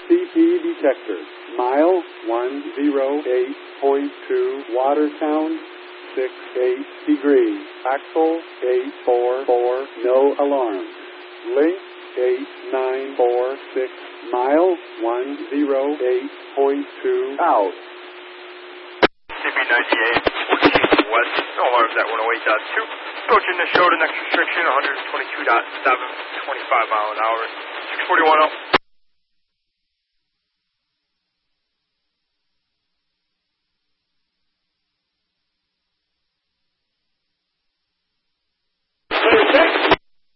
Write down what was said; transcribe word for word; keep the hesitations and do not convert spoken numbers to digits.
C P detector. Mile one oh eight point two, Watertown, six eight degrees. Axle eight four four, no alarm. Link eight nine four six, mile one oh eight point two, out. C B ninety-eight, fourteen west, no alarms at one oh eight point two. Approaching the show to next restriction, one twenty-two point seven, twenty-five mile an hour, six forty-one out.